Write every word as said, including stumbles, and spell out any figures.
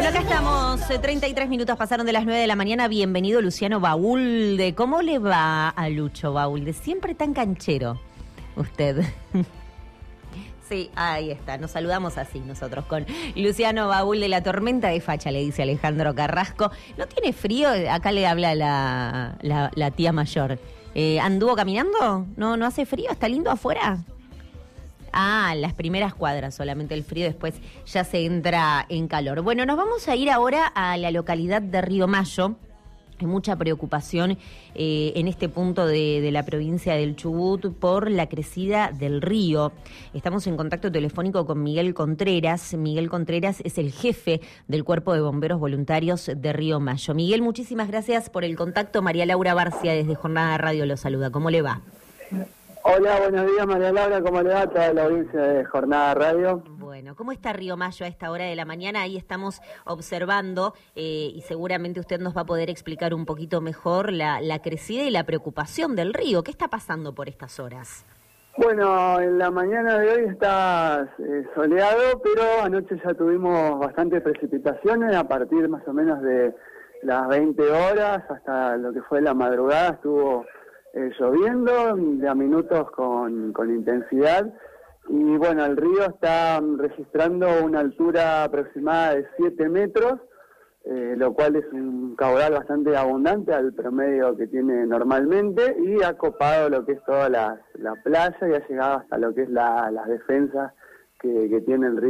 acá estamos, eh, treinta y tres minutos pasaron de las nueve de la mañana. Bienvenido Luciano Baúlde. ¿Cómo le va a Lucho Baúlde? Siempre tan canchero usted. Sí, ahí está, nos saludamos así nosotros con Luciano Baúlde, la tormenta de facha, le dice Alejandro Carrasco. ¿No tiene frío? Acá le habla la, la, la tía mayor. Eh, ¿Anduvo caminando? ¿No, ¿No hace frío? ¿Está lindo afuera? Ah, las primeras cuadras solamente el frío, después ya se entra en calor. Bueno, nos vamos a ir ahora a la localidad de Río Mayo. Hay mucha preocupación eh, en este punto de, de la provincia del Chubut por la crecida del río. Estamos en contacto telefónico con Miguel Contreras. Miguel Contreras es el jefe del Cuerpo de Bomberos Voluntarios de Río Mayo. Miguel, muchísimas gracias por el contacto. María Laura Barcia desde Jornada Radio lo saluda. ¿Cómo le va? Hola, buenos días María Laura, ¿cómo le va a toda la audiencia de Jornada Radio? Bueno, ¿cómo está Río Mayo a esta hora de la mañana? Ahí estamos observando eh, y seguramente usted nos va a poder explicar un poquito mejor la, la crecida y la preocupación del río. ¿Qué está pasando por estas horas? Bueno, en la mañana de hoy está eh, soleado, pero anoche ya tuvimos bastantes precipitaciones. A partir más o menos de las veinte horas hasta lo que fue la madrugada estuvo Eh, lloviendo de a minutos con, con intensidad, y bueno, el río está registrando una altura aproximada de siete metros, eh, lo cual es un caudal bastante abundante al promedio que tiene normalmente, y ha copado lo que es toda la, la playa y ha llegado hasta lo que es la, las defensas que, que tiene el río.